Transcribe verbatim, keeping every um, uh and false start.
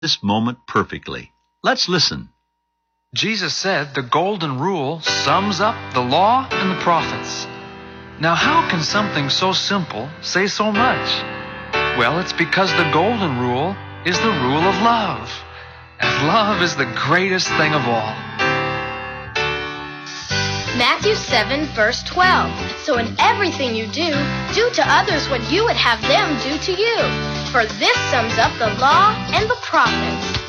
this moment perfectly. Let's listen. Jesus said the golden rule sums up the law and the prophets. Now, how can something so simple say so much? Well, it's because the golden rule is the rule of love. And love is the greatest thing of all. Matthew seven, verse twelve. So in everything you do, do to others what you would have them do to you. For this sums up the law and the prophets.